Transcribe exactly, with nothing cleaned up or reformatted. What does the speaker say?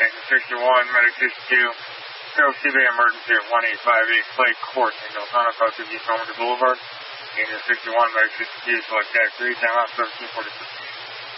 Agent sixty-one, Medic sixty-two, Carroll C B emergency at one eight five eight Clay Court, signal non-effective East Normandy Boulevard. Agent sixty-one, Medic sixty-two, select tag three, timeout seventeen forty-six.